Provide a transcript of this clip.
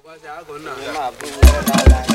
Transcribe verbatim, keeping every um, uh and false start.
Kwa sa ko na. Ma bu la la.